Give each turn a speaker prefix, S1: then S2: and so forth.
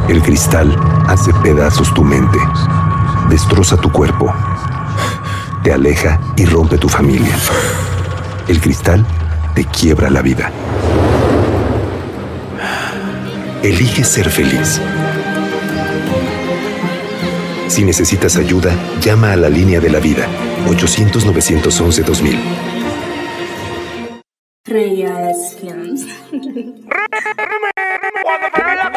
S1: El cristal hace pedazos tu mente, destroza tu cuerpo, te aleja y rompe tu familia. El cristal te quiebra la vida. Elige ser feliz. Si necesitas ayuda, llama a la línea de la vida, 800-911-2000.
S2: Real Films.